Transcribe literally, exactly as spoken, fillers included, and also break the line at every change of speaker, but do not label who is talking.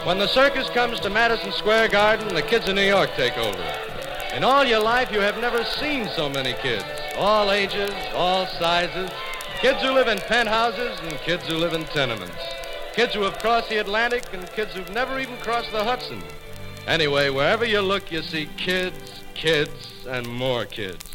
When the circus comes to Madison Square Garden, the kids of New York take over. In all your life, you have never seen so many kids. All ages, all sizes. Kids who live in penthouses and kids who live in tenements. Kids who have crossed the Atlantic and kids who've never even crossed the Hudson. Anyway, wherever you look, you see kids, kids, and more kids.